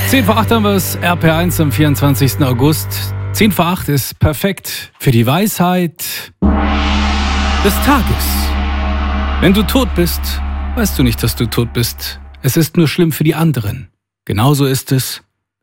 10 vor 8 haben wir es, RPR1 am 24. August. 10 vor 8 ist perfekt für die Weisheit des Tages. Wenn du tot bist, weißt du nicht, dass du tot bist. Es ist nur schlimm für die anderen. Genauso ist es,